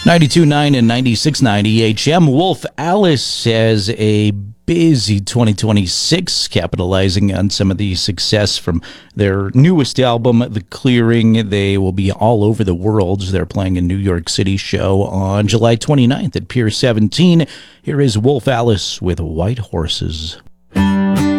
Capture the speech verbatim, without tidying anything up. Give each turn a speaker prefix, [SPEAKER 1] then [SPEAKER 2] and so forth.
[SPEAKER 1] ninety-two point nine and ninety-six point nine E H M. Wolf Alice has a busy twenty twenty-six, capitalizing on some of the success from their newest album, The Clearing. They will be all over the world. They're playing a New York City show on July twenty-ninth at Pier seventeen. Here is Wolf Alice with White Horses.